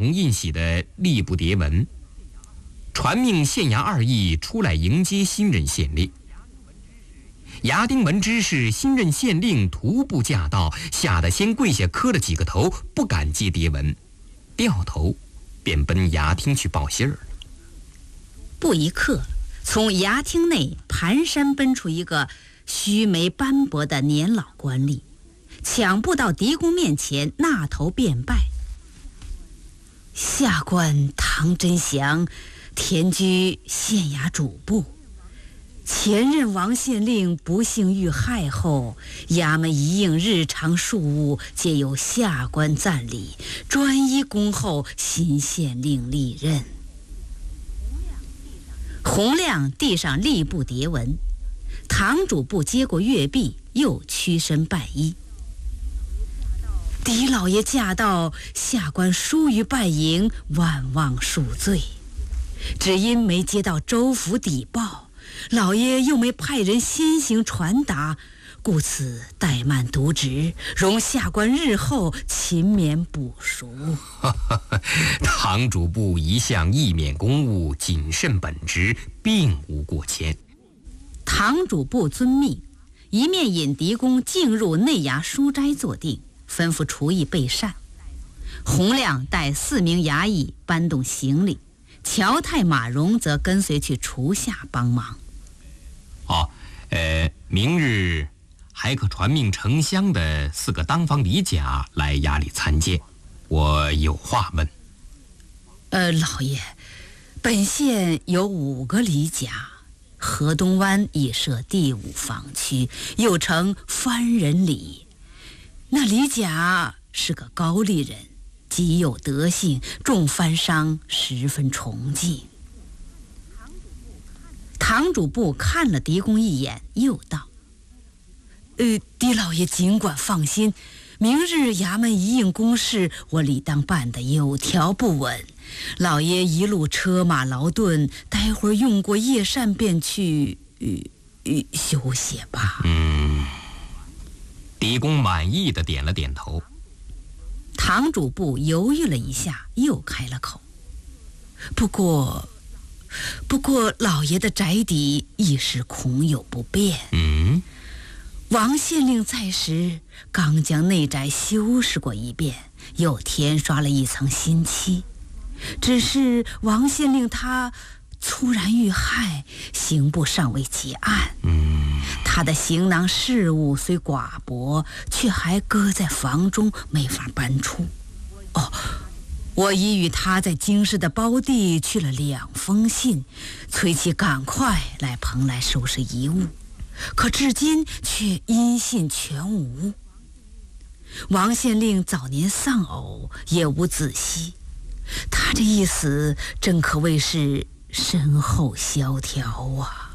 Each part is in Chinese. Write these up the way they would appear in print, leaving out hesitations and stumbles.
同印玺的吏部牒文，传命县衙2役出来迎接新任县令。牙丁闻知是新任县令徒步驾到，吓得先跪下磕了几个头，不敢接牒文，掉头便奔衙厅去报信儿了。 不一刻，从衙厅内蹒跚奔出一个须眉斑驳的年老官吏，抢步到狄公面前，纳头便拜：“下官唐真祥，田居县衙主簿。前任王县令不幸遇害后，衙门一应日常事务皆由下官暂理，专一恭候新县令历任。”洪亮递上吏部牒文，堂主簿接过月币，又屈身拜揖：“狄老爷驾到，下官疏于拜迎，万望恕罪。只因没接到州府抵报，老爷又没派人先行传达，故此怠慢渎职，容下官日后勤勉补赎。” 堂主簿一向义免公务，谨慎本职，并无过谦。 堂主簿遵命，一面引狄公进入内衙书斋坐定，吩咐厨役备膳。洪亮带4名衙役搬动行李，乔太、马荣则跟随去厨下帮忙。 明日还可传命城乡的4个当房里甲来衙里参见，我有话问。 老爷，本县有5个里甲，河东湾已设第5房区，又称番人里。那里甲是个高丽人，极有德性，众番商十分崇敬。堂主簿看了狄公一眼，又道：“狄老爷尽管放心，明日衙门一应公事，我理当办得有条不紊。老爷一路车马劳顿，待会儿用过夜膳便去休息吧。” 狄公满意的点了点头。 堂主簿犹豫了一下，又开了口：“不过老爷的宅邸一时恐有不便。王县令在时，刚将内宅修饰过一遍，又添刷了一层新漆。只是王县令他猝然遇害，刑部尚未结案。他的行囊事务虽寡薄，却还搁在房中，没法搬出。我已与他在京师的胞弟去了2封信，催其赶快来蓬莱收拾遗物，可至今却音信全无。王县令早年丧偶，也无子息，他这一死，真可谓是身后萧条啊。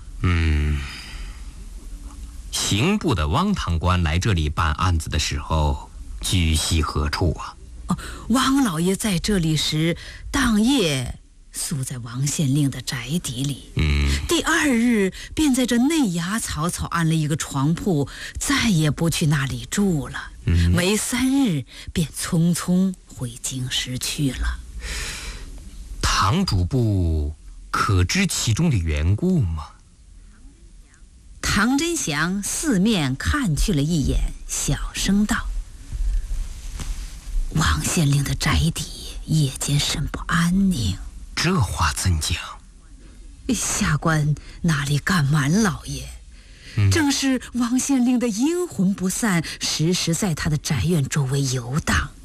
刑部的汪堂官来这里办案子的时候，居系何处啊？ 汪老爷在这里时，当夜宿在王县令的宅邸里。第2日便在这内衙草草安了一个床铺，再也不去那里住了。没3日便匆匆回京师去了。 堂主簿可知其中的缘故吗？ 唐真祥四面看去了一眼，小声道：“王县令的宅邸夜间甚不安宁。” 这话怎讲？ 下官哪里敢瞒老爷？正是王县令的阴魂不散，时时在他的宅院周围游荡。